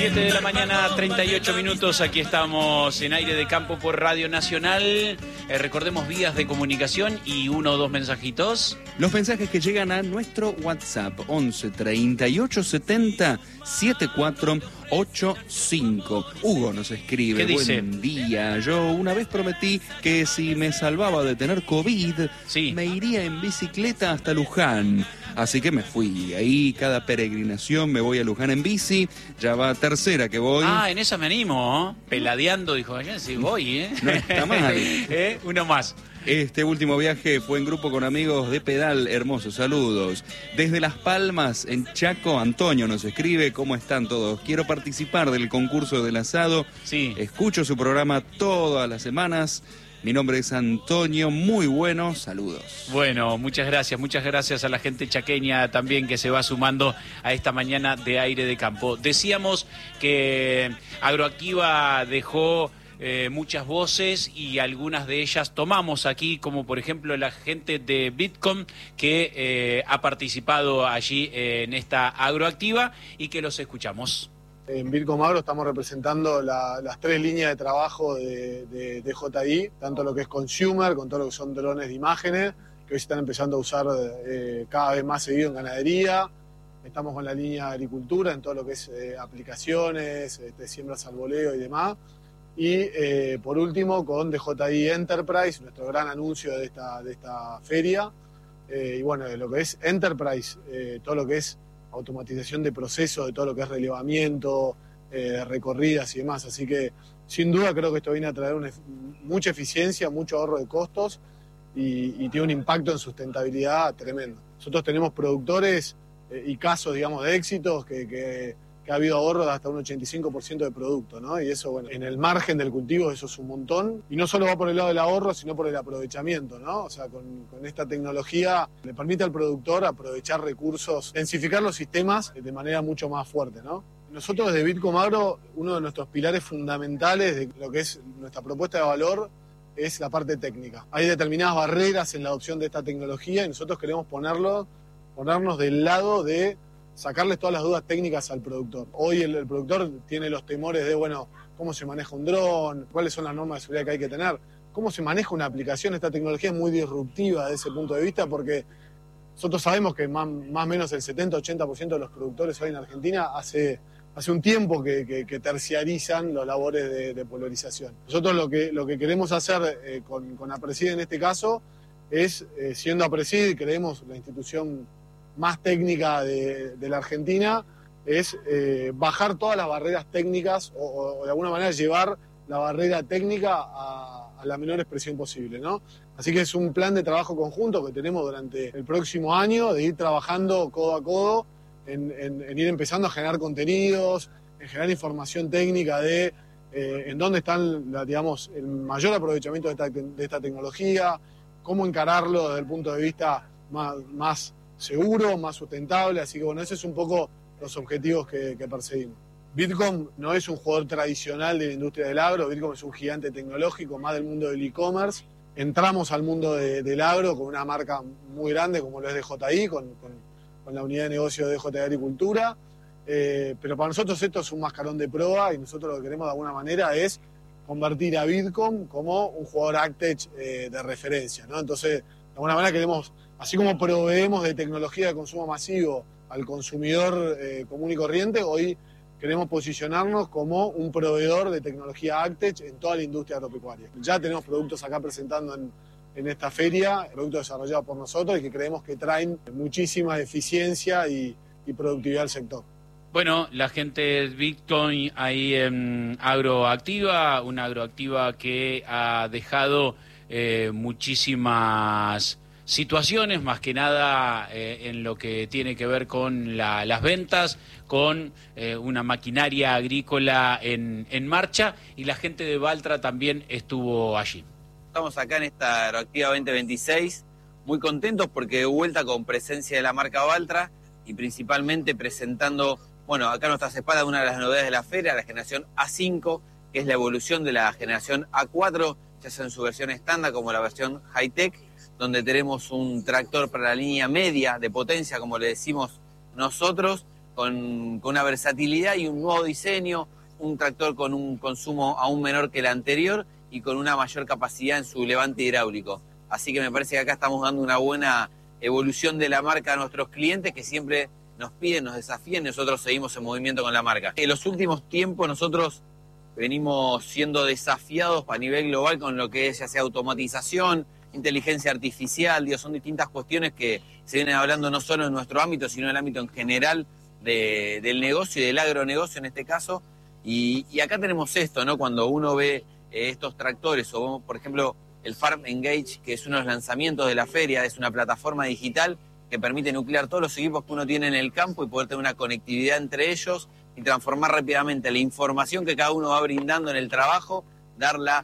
7 de la mañana, 38 minutos, aquí estamos en Aire de Campo por Radio Nacional. Recordemos vías de comunicación y 1 o 2 mensajitos. Los mensajes que llegan a nuestro WhatsApp, 11 38 70 7485. Hugo nos escribe: ¿qué dice? Buen día, yo una vez prometí que si me salvaba de tener COVID, sí, me iría en bicicleta hasta Luján. Así que me fui. Ahí cada peregrinación me voy a Luján en bici. Ya va tercera que voy. Ah, en esa me animo, ¿eh? Peladeando, dijo ayer, sí voy, ¿eh? No está mal. Uno más. Este último viaje fue en grupo con amigos de Pedal. Hermosos saludos. Desde Las Palmas, en Chaco, Antonio nos escribe: ¿cómo están todos? Quiero participar del concurso del asado. Sí. Escucho su programa todas las semanas. Mi nombre es Antonio, muy bueno, saludos. Bueno, muchas gracias a la gente chaqueña también que se va sumando a esta mañana de Aire de Campo. Decíamos que Agroactiva dejó muchas voces y algunas de ellas tomamos aquí, como por ejemplo la gente de Bitkom que ha participado allí en esta Agroactiva y que los escuchamos. En Bitkom Agro estamos representando las 3 líneas de trabajo de DJI, tanto lo que es consumer, con todo lo que son drones de imágenes, que hoy se están empezando a usar cada vez más seguido en ganadería. Estamos con la línea de agricultura, en todo lo que es aplicaciones, siembras al voleo y demás. Y por último con DJI Enterprise, nuestro gran anuncio de esta feria. Y bueno, lo que es Enterprise, todo lo que es automatización de procesos, de todo lo que es relevamiento, recorridas y demás. Así que, sin duda, creo que esto viene a traer mucha eficiencia, mucho ahorro de costos y tiene un impacto en sustentabilidad tremendo. Nosotros tenemos productores y casos, digamos, de éxitos que ha habido ahorro de hasta un 85% de producto, ¿no? Y eso, bueno, en el margen del cultivo eso es un montón. Y no solo va por el lado del ahorro, sino por el aprovechamiento, ¿no? O sea, con esta tecnología le permite al productor aprovechar recursos, densificar los sistemas de manera mucho más fuerte, ¿no? Nosotros desde Bitkom Agro, uno de nuestros pilares fundamentales de lo que es nuestra propuesta de valor es la parte técnica. Hay determinadas barreras en la adopción de esta tecnología y nosotros queremos ponernos del lado de sacarles todas las dudas técnicas al productor. Hoy el productor tiene los temores de, bueno, cómo se maneja un dron, cuáles son las normas de seguridad que hay que tener, cómo se maneja una aplicación. Esta tecnología es muy disruptiva desde ese punto de vista porque nosotros sabemos que más o menos el 70-80% de los productores hoy en Argentina hace un tiempo que terciarizan las labores de polarización. Nosotros lo que queremos hacer con APRESID en este caso es, siendo APRESID, creemos la institución más técnica de la Argentina, es bajar todas las barreras técnicas o de alguna manera llevar la barrera técnica a la menor expresión posible, ¿no? Así que es un plan de trabajo conjunto que tenemos durante el próximo año, de ir trabajando codo a codo, en ir empezando a generar contenidos, en generar información técnica de en dónde están, digamos, el mayor aprovechamiento de esta tecnología, cómo encararlo desde el punto de vista más seguro, más sustentable. Así que bueno, ese es un poco los objetivos que perseguimos. Bitkom no es un jugador tradicional de la industria del agro. Bitkom es un gigante tecnológico, más del mundo del e-commerce. Entramos al mundo del agro con una marca muy grande como lo es DJI, con la unidad de negocio de DJI Agricultura. Pero para nosotros esto es un mascarón de prueba y nosotros lo que queremos de alguna manera es convertir a Bitkom como un jugador AgTech de referencia, ¿no? Entonces, de alguna manera queremos, así como proveemos de tecnología de consumo masivo al consumidor común y corriente, hoy queremos posicionarnos como un proveedor de tecnología AgTech en toda la industria agropecuaria. Ya tenemos productos acá presentando en esta feria, productos desarrollados por nosotros y que creemos que traen muchísima eficiencia y productividad al sector. Bueno, la gente de Bitcoin ahí en Agroactiva, una Agroactiva que ha dejado muchísimas situaciones, más que nada en lo que tiene que ver con las ventas, con una maquinaria agrícola en marcha, y la gente de Valtra también estuvo allí. Estamos acá en esta Agroactiva 2026, muy contentos porque de vuelta con presencia de la marca Valtra y principalmente presentando, bueno, acá a nuestras espaldas una de las novedades de la feria, la generación A5, que es la evolución de la generación A4, ya sea en su versión estándar como la versión high-tech, donde tenemos un tractor para la línea media de potencia, como le decimos nosotros, con una versatilidad y un nuevo diseño, un tractor con un consumo aún menor que el anterior y con una mayor capacidad en su levante hidráulico. Así que me parece que acá estamos dando una buena evolución de la marca a nuestros clientes que siempre nos piden, nos desafían y nosotros seguimos en movimiento con la marca. En los últimos tiempos nosotros venimos siendo desafiados a nivel global con lo que es ya sea automatización, inteligencia artificial, son distintas cuestiones que se vienen hablando no solo en nuestro ámbito, sino en el ámbito en general del negocio y del agronegocio en este caso. Y acá tenemos esto, ¿no? Cuando uno ve estos tractores o, por ejemplo, el Farm Engage, que es uno de los lanzamientos de la feria, es una plataforma digital que permite nuclear todos los equipos que uno tiene en el campo y poder tener una conectividad entre ellos y transformar rápidamente la información que cada uno va brindando en el trabajo, darla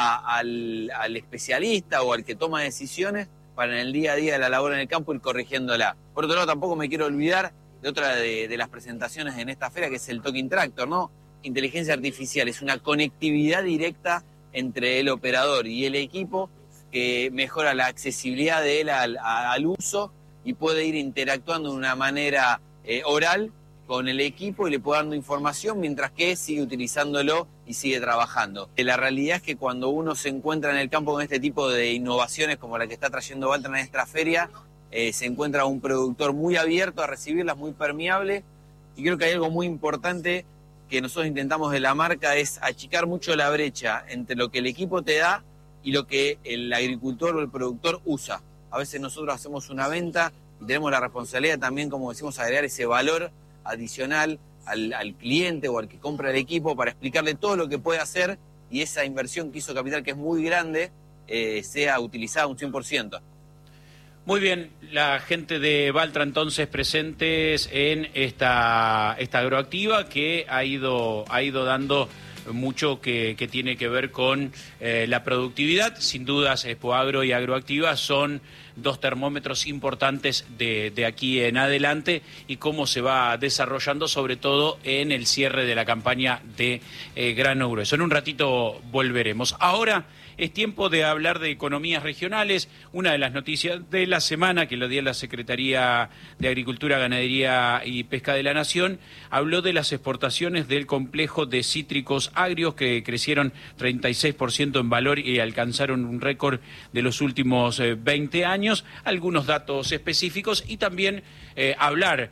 al especialista o al que toma decisiones para en el día a día de la labor en el campo ir corrigiéndola. Por otro lado, tampoco me quiero olvidar de otra de las presentaciones en esta feria, que es el Talking Tractor, ¿no? Inteligencia artificial, es una conectividad directa entre el operador y el equipo que mejora la accesibilidad de él al uso y puede ir interactuando de una manera oral con el equipo y le puede dando información mientras que sigue utilizándolo y sigue trabajando. La realidad es que cuando uno se encuentra en el campo con este tipo de innovaciones como la que está trayendo Valtra en esta feria, se encuentra un productor muy abierto a recibirlas, muy permeable, y creo que hay algo muy importante que nosotros intentamos de la marca es achicar mucho la brecha entre lo que el equipo te da y lo que el agricultor o el productor usa. A veces nosotros hacemos una venta y tenemos la responsabilidad también, como decimos, agregar ese valor adicional al cliente o al que compra el equipo para explicarle todo lo que puede hacer y esa inversión que hizo capital, que es muy grande, sea utilizada un 100%. Muy bien, la gente de Valtra entonces presentes en esta agroactiva que ha ido dando mucho que tiene que ver con la productividad. Sin dudas, Expoagro y Agroactiva son dos termómetros importantes de aquí en adelante y cómo se va desarrollando, sobre todo en el cierre de la campaña de grano grueso. En un ratito volveremos. Ahora es tiempo de hablar de economías regionales. Una de las noticias de la semana que lo dio la Secretaría de Agricultura, Ganadería y Pesca de la Nación habló de las exportaciones del complejo de cítricos agrios que crecieron 36% en valor y alcanzaron un récord de los últimos 20 años. Algunos datos específicos y también hablar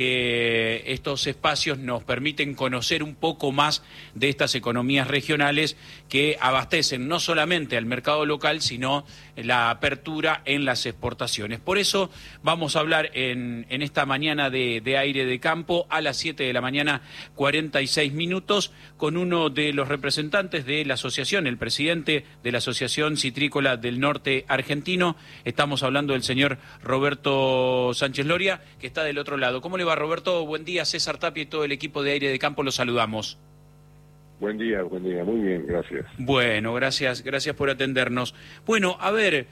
que estos espacios nos permiten conocer un poco más de estas economías regionales que abastecen no solamente al mercado local, sino la apertura en las exportaciones. Por eso vamos a hablar en esta mañana de Aire de Campo a las 7 de la mañana, 46 minutos, con uno de los representantes de la asociación, el presidente de la Asociación Citrícola del Norte Argentino. Estamos hablando del señor Roberto Sánchez Loria, que está del otro lado. ¿Cómo le va, Roberto? Buen día, César Tapia y todo el equipo de Aire de Campo, los saludamos. Buen día, muy bien, gracias. Bueno, gracias por atendernos. Bueno, a ver,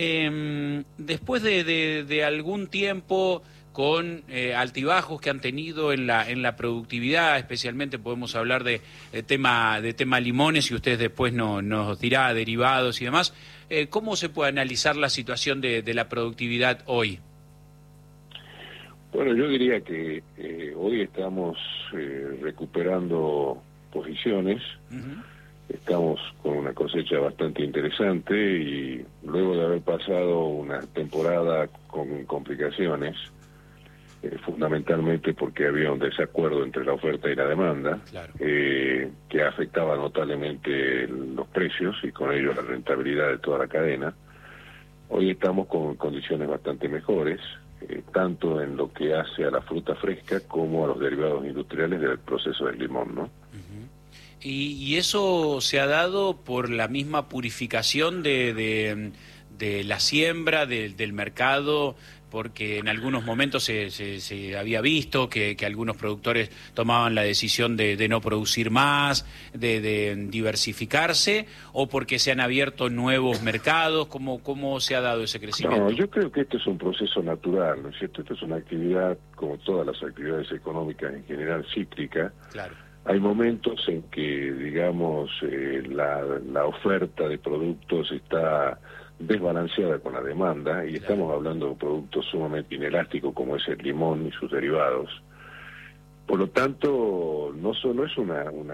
después de algún tiempo con altibajos que han tenido en la productividad, especialmente podemos hablar de tema limones y usted después nos dirá derivados y demás, ¿cómo se puede analizar la situación de la productividad hoy? Bueno, yo diría que hoy estamos recuperando posiciones, estamos con una cosecha bastante interesante y luego de haber pasado una temporada con complicaciones, fundamentalmente porque había un desacuerdo entre la oferta y la demanda, claro, que afectaba notablemente los precios y con ello la rentabilidad de toda la cadena. Hoy estamos con condiciones bastante mejores, tanto en lo que hace a la fruta fresca como a los derivados industriales del proceso del limón, ¿no? Uh-huh. Y eso se ha dado por la misma purificación de la siembra, del mercado, porque en algunos momentos se había visto que algunos productores tomaban la decisión de no producir más, de diversificarse, o porque se han abierto nuevos mercados. ¿Cómo se ha dado ese crecimiento? No, yo creo que esto es un proceso natural, ¿no es cierto? Esto es una actividad, como todas las actividades económicas en general, cíclica. Claro. Hay momentos en que, digamos, la oferta de productos está desbalanceada con la demanda y estamos hablando de productos sumamente inelásticos como es el limón y sus derivados. Por lo tanto, no solo es un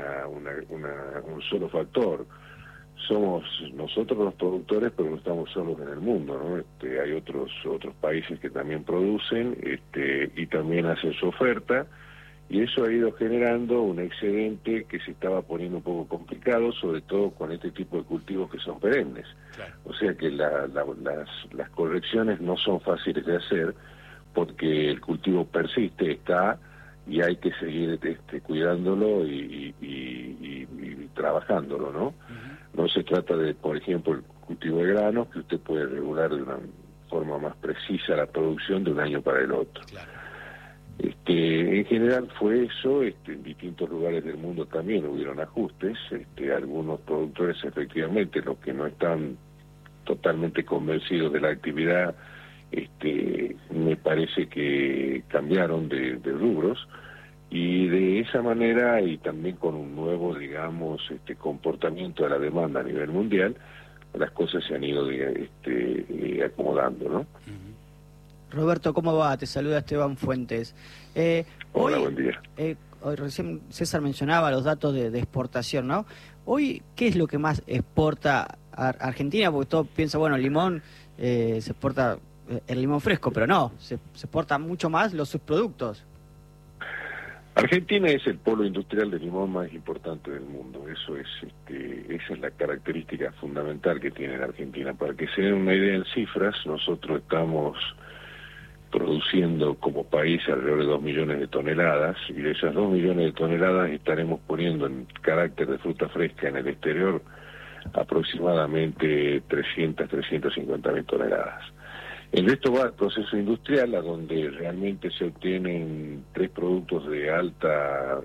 solo factor. Somos nosotros los productores, pero no estamos solos en el mundo, ¿no? Hay otros países que también producen y también hacen su oferta, y eso ha ido generando un excedente que se estaba poniendo un poco complicado, sobre todo con este tipo de cultivos que son perennes. Claro. O sea que las correcciones no son fáciles de hacer, porque el cultivo persiste, está, y hay que seguir cuidándolo y trabajándolo, ¿no? No se trata de, por ejemplo, el cultivo de granos, que usted puede regular de una forma más precisa la producción de un año para el otro. Claro. En general fue eso. En distintos lugares del mundo también hubieron ajustes. Algunos productores, efectivamente, los que no están totalmente convencidos de la actividad, me parece que cambiaron de rubros, y de esa manera, y también con un nuevo, digamos, comportamiento de la demanda a nivel mundial, las cosas se han ido acomodando, ¿no? Roberto, ¿cómo va? Te saluda Esteban Fuentes. Hola, buen día. Hoy recién César mencionaba los datos de exportación, ¿no? Hoy, ¿qué es lo que más exporta Argentina? Porque todo piensa, bueno, el limón, se exporta el limón fresco, pero no, se exporta mucho más los subproductos. Argentina es el polo industrial de limón más importante del mundo. Eso es, esa es la característica fundamental que tiene la Argentina. Para que se den una idea en cifras, nosotros estamos produciendo como país alrededor de 2 millones de toneladas, y de esas 2 millones de toneladas estaremos poniendo en carácter de fruta fresca en el exterior aproximadamente 350.000 toneladas. El resto va al proceso industrial, a donde realmente se obtienen 3 productos de alta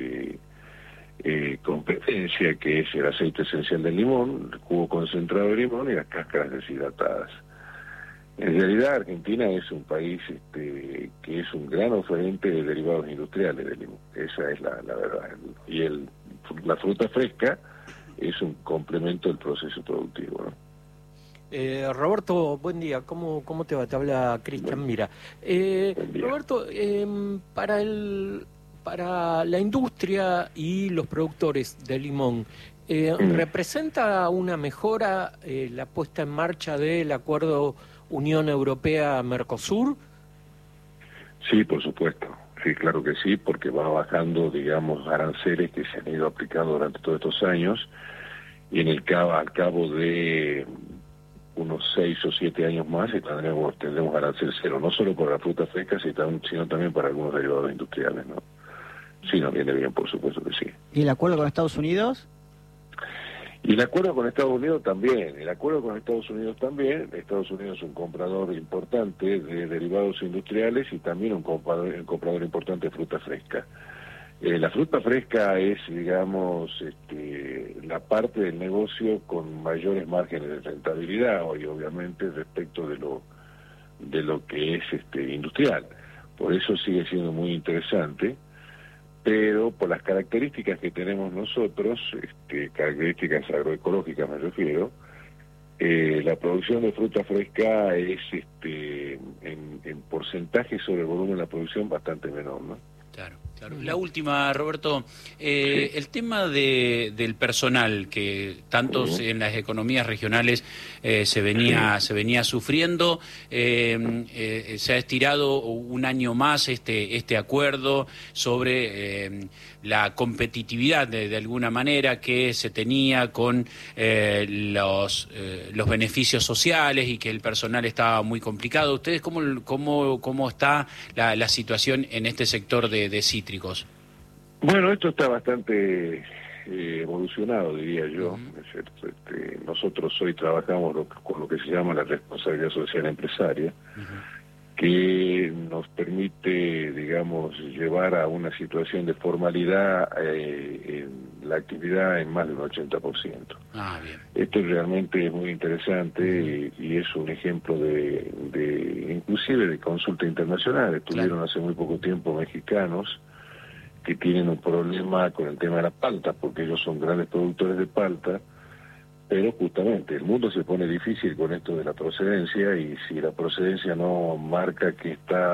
competencia, que es el aceite esencial del limón, el jugo concentrado de limón y las cáscaras deshidratadas. En realidad, Argentina es un país que es un gran oferente de derivados industriales del limón. Esa es la verdad. Y la fruta fresca es un complemento del proceso productivo, ¿no? Roberto, buen día. ¿Cómo te va? Te habla Cristian Mira. Roberto, para la industria y los productores de limón, ¿representa una mejora la puesta en marcha del acuerdo Unión Europea-Mercosur? Sí, por supuesto. Sí, claro que sí, porque va bajando, digamos, aranceles que se han ido aplicando durante todos estos años, y al cabo de unos 6 o 7 años más tendremos arancel cero, no solo para la fruta fresca, sino también para algunos derivados industriales, ¿no? Sí, nos viene bien, por supuesto que sí. ¿Y el acuerdo con Estados Unidos? Y el acuerdo con Estados Unidos también. Estados Unidos es un comprador importante de derivados industriales, y también un comprador importante de fruta fresca. La fruta fresca es, digamos, la parte del negocio con mayores márgenes de rentabilidad hoy, obviamente, respecto de lo que es industrial. Por eso sigue siendo muy interesante, pero por las características que tenemos nosotros, características agroecológicas me refiero, la producción de fruta fresca es en porcentaje sobre el volumen de la producción bastante menor, ¿no? Claro. La última, Roberto, el tema del personal, que tantos en las economías regionales se venía sufriendo, se ha estirado un año más este acuerdo sobre la competitividad de alguna manera que se tenía con los beneficios sociales, y que el personal estaba muy complicado. ¿Ustedes cómo está la situación en este sector de cítricos? Bueno, esto está bastante evolucionado, diría yo. Nosotros hoy trabajamos con lo que se llama la responsabilidad social empresaria, que nos permite, digamos, llevar a una situación de formalidad en la actividad en más de un 80%. Bien. Esto realmente es muy interesante, y es un ejemplo inclusive de consulta internacional. Estuvieron hace muy poco tiempo mexicanos que tienen un problema con el tema de la palta, porque ellos son grandes productores de palta, pero justamente el mundo se pone difícil con esto de la procedencia, y si la procedencia no marca que está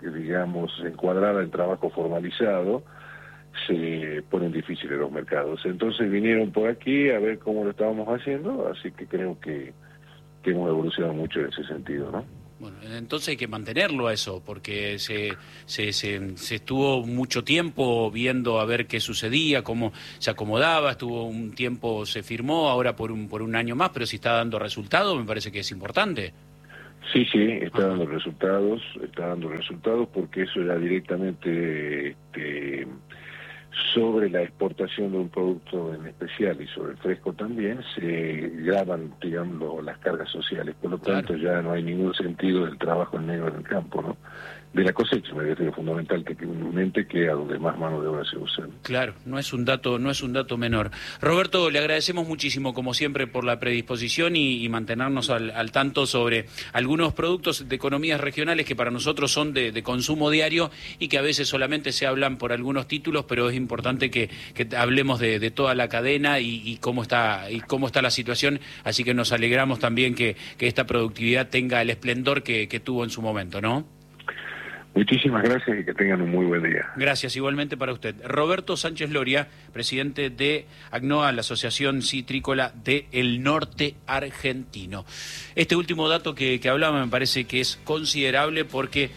digamos, encuadrada en trabajo formalizado, se ponen difíciles los mercados. Entonces vinieron por aquí a ver cómo lo estábamos haciendo, así que creo que hemos evolucionado mucho en ese sentido, ¿no? Bueno, entonces hay que mantenerlo a eso, porque se estuvo mucho tiempo viendo a ver qué sucedía, cómo se acomodaba, estuvo un tiempo, se firmó, ahora por un año más, pero si está dando resultado, me parece que es importante. Sí, está dando resultados porque eso ya directamente sobre la exportación de un producto en especial y sobre el fresco también se graban, digamos, las cargas sociales. Por lo tanto, ya no hay ningún sentido del trabajo en negro en el campo, ¿no? De la cosecha, me refiero fundamentalmente que a donde más mano de obra se usa. Claro, no es un dato menor. Roberto, le agradecemos muchísimo, como siempre, por la predisposición y mantenernos al tanto sobre algunos productos de economías regionales que para nosotros son de consumo diario y que a veces solamente se hablan por algunos títulos, pero es importante que hablemos de toda la cadena y cómo está la situación, así que nos alegramos también que esta productividad tenga el esplendor que tuvo en su momento, ¿no? Muchísimas gracias y que tengan un muy buen día. Gracias, igualmente para usted. Roberto Sánchez Loria, presidente de ACNOA, la Asociación Citrícola del Norte Argentino. Este último dato que hablaba me parece que es considerable porque,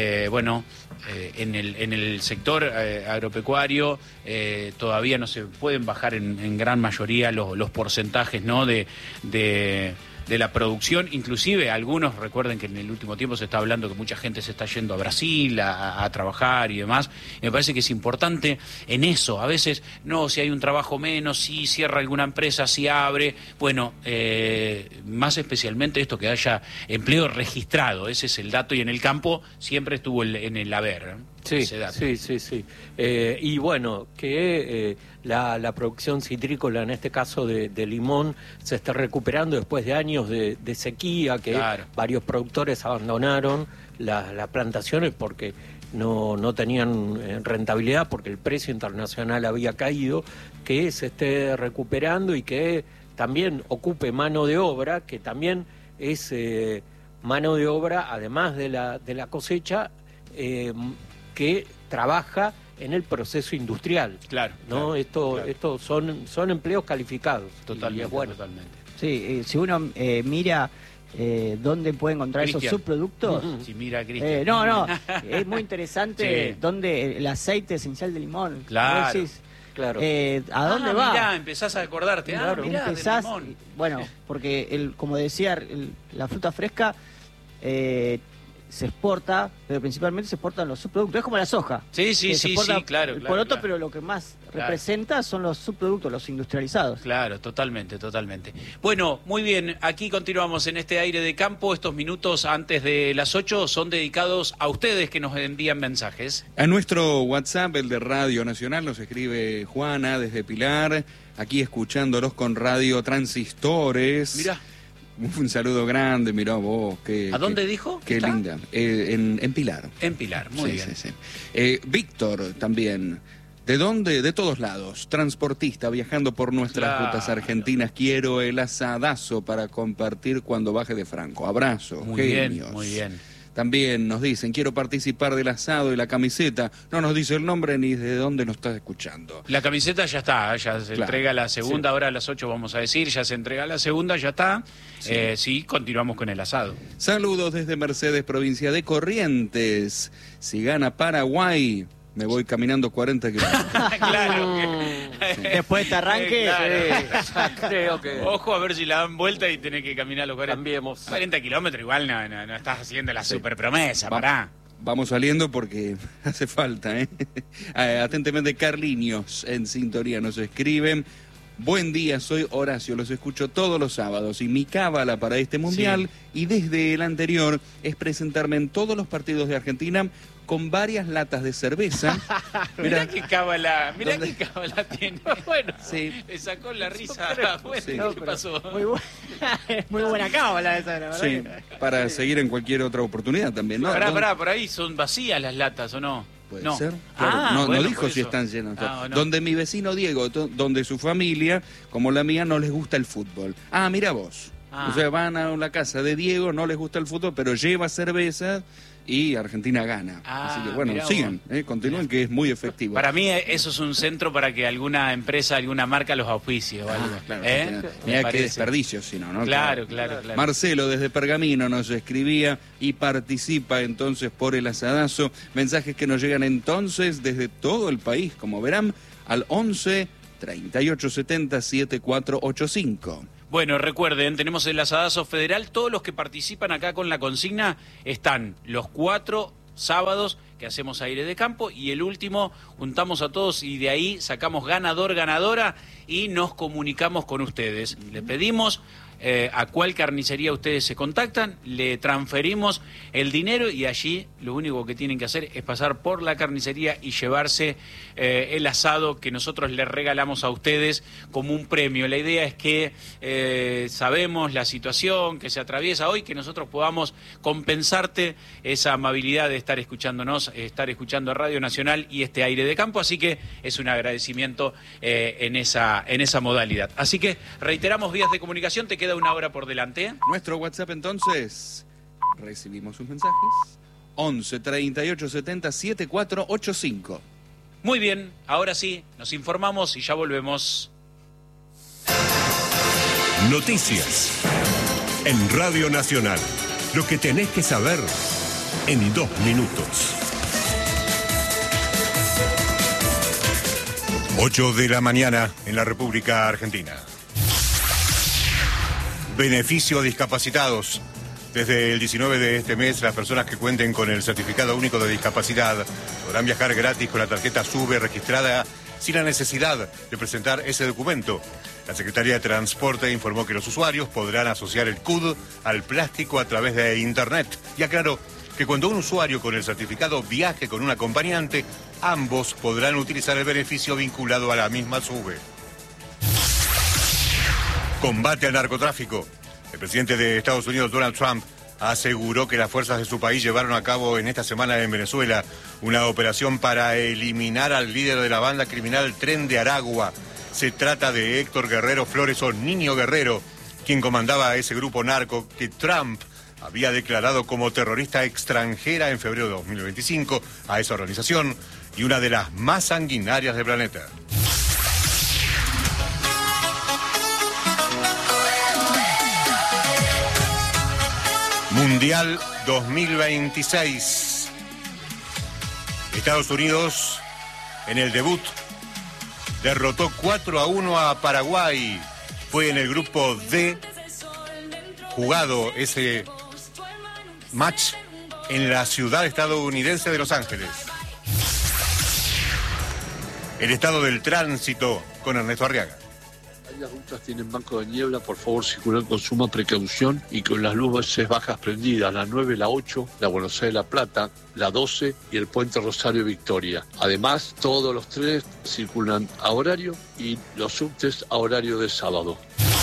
en el sector agropecuario todavía no se pueden bajar en gran mayoría los porcentajes, ¿no?, de la producción, inclusive algunos, recuerden que en el último tiempo se está hablando que mucha gente se está yendo a Brasil a trabajar y demás, y me parece que es importante en eso, a veces, no, si hay un trabajo menos, si cierra alguna empresa, si abre, bueno, más especialmente esto que haya empleo registrado, ese es el dato, y en el campo siempre estuvo en el haber, ¿eh? Sí. Y bueno, que la producción citrícola, en este caso de limón, se está recuperando después de años de sequía, que varios productores abandonaron las plantaciones porque no tenían rentabilidad, porque el precio internacional había caído, que se esté recuperando y que también ocupe mano de obra, que también es mano de obra, además de la cosecha, que trabaja en el proceso industrial. Claro. ¿no? Esto son empleos calificados. Totalmente, bueno. totalmente. Sí, si uno mira dónde puede encontrar esos subproductos. Si mira, Cristian. No, es muy interesante dónde el aceite esencial de limón. Claro. Decís, claro. ¿A dónde va? Mirá, empezás a acordarte. Claro, Mirá, empezás, de limón. Bueno, porque como decía, la fruta fresca se exporta, pero principalmente se exportan los subproductos. Es como la soja. Sí, claro. El poroto, pero lo que más representa son los subproductos, los industrializados. Claro, totalmente. Bueno, muy bien, aquí continuamos en este aire de campo. Estos minutos antes de las 8 son dedicados a ustedes que nos envían mensajes. A nuestro WhatsApp, el de Radio Nacional, nos escribe Juana desde Pilar, aquí escuchándolos con Radio Transistores. Mirá. Un saludo grande, mirá vos. ¿A dónde dijo? Qué linda. En Pilar. En Pilar, muy bien. Sí. Víctor también. ¿De dónde? De todos lados. Transportista, viajando por nuestras rutas argentinas. Quiero el asadazo para compartir cuando baje de Franco. Abrazo. Muy genios. Muy bien. También nos dicen, quiero participar del asado y la camiseta. No nos dice el nombre ni de dónde nos estás escuchando. La camiseta ya está, ya se entrega la segunda, ahora a las 8 vamos a decir, ya se entrega la segunda, ya está. Sí, continuamos con el asado. Saludos desde Mercedes, provincia de Corrientes. Si gana Paraguay, me voy caminando 40 kilómetros. Claro. Después de este arranque, creo que... Ojo a ver si la dan vuelta y tenés que caminar los 40. Cambiemos. 40 kilómetros, igual no estás haciendo la super promesa, pará. Vamos saliendo porque hace falta, ¿eh? Atentamente, Carliños en sintonía nos escriben. Buen día, soy Horacio, los escucho todos los sábados y mi cábala para este mundial y desde el anterior es presentarme en todos los partidos de Argentina con varias latas de cerveza. Mirá qué cábala tiene. Bueno, le sacó la risa. ¿Qué pasó? Muy buena cábala esa, la verdad. Sí, para seguir en cualquier otra oportunidad también, ¿no? Pará, por ahí son vacías las latas, ¿o no? Puede ser. Claro. No dijo si están llenas. No. Donde mi vecino Diego, donde su familia, como la mía, no les gusta el fútbol. Mira vos. O sea, van a la casa de Diego, no les gusta el fútbol, pero lleva cerveza y Argentina gana. Así que bueno, sigan, continúen, que es muy efectivo. Para mí eso es un centro para que alguna empresa, alguna marca los auspicie o algo. Claro, mira qué desperdicio, si no, ¿no? Claro. Marcelo desde Pergamino nos escribía y participa entonces por el asadazo. Mensajes que nos llegan entonces desde todo el país, como verán, al 11 38 70 7485. Bueno, recuerden, tenemos el asadazo federal. Todos los que participan acá con la consigna están los 4 sábados que hacemos aire de campo y el último juntamos a todos y de ahí sacamos ganador, ganadora y nos comunicamos con ustedes. Le pedimos a cuál carnicería ustedes se contactan, le transferimos el dinero y allí lo único que tienen que hacer es pasar por la carnicería y llevarse el asado que nosotros les regalamos a ustedes como un premio. La idea es que sabemos la situación que se atraviesa hoy, que nosotros podamos compensarte esa amabilidad de estar escuchándonos, estar escuchando Radio Nacional y este aire de campo, así que es un agradecimiento en esa modalidad. Así que reiteramos vías de comunicación, te queda una hora por delante. Nuestro WhatsApp entonces, recibimos sus mensajes, 11 38 70 7485. Muy bien, ahora sí, nos informamos y ya volvemos. Noticias en Radio Nacional. Lo que tenés que saber en 2 minutos. 8 de la mañana en la República Argentina. Beneficio a discapacitados. Desde el 19 de este mes, las personas que cuenten con el certificado único de discapacidad podrán viajar gratis con la tarjeta SUBE registrada sin la necesidad de presentar ese documento. La Secretaría de Transporte informó que los usuarios podrán asociar el CUD al plástico a través de Internet y aclaró que cuando un usuario con el certificado viaje con un acompañante, ambos podrán utilizar el beneficio vinculado a la misma SUBE. Combate al narcotráfico. El presidente de Estados Unidos, Donald Trump, aseguró que las fuerzas de su país llevaron a cabo en esta semana en Venezuela una operación para eliminar al líder de la banda criminal Tren de Aragua. Se trata de Héctor Guerrero Flores o Niño Guerrero, quien comandaba a ese grupo narco que Trump había declarado como terrorista extranjera en febrero de 2025 a esa organización y una de las más sanguinarias del planeta. Mundial 2026. Estados Unidos, en el debut, derrotó 4-1 a Paraguay. Fue en el grupo D jugado ese match en la ciudad estadounidense de Los Ángeles. El estado del tránsito con Ernesto Arriaga. Las rutas tienen banco de niebla, por favor circular con suma precaución y con las luces bajas prendidas, la 9, la 8, la Buenos Aires-La Plata, la 12 y el Puente Rosario Victoria. Además, todos los trenes circulan a horario y los subtes a horario de sábado.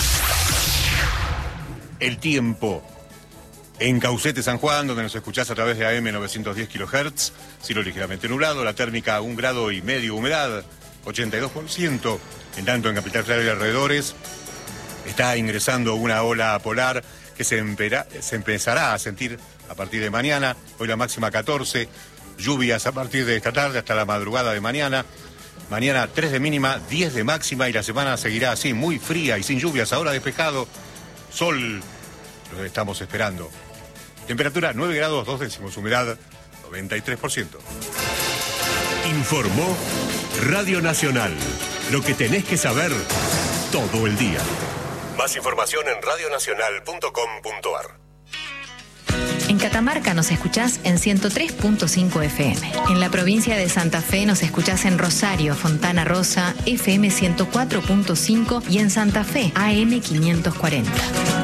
El tiempo. En Caucete, San Juan, donde nos escuchás a través de AM 910 kHz, cielo ligeramente nublado, la térmica 1,5 grados, humedad 82%. En tanto, en Capital Federal y alrededores está ingresando una ola polar que se empezará a sentir a partir de mañana. Hoy la máxima 14, lluvias a partir de esta tarde hasta la madrugada de mañana. Mañana 3 de mínima, 10 de máxima y la semana seguirá así, muy fría y sin lluvias. Ahora despejado, sol, lo estamos esperando. Temperatura 9 grados 2 décimos, humedad 93%. Informó Radio Nacional. Lo que tenés que saber todo el día. Más información en radionacional.com.ar. En Catamarca nos escuchás en 103.5 FM. En la provincia de Santa Fe nos escuchás en Rosario, Fontana Rosa, FM 104.5 y en Santa Fe, AM 540.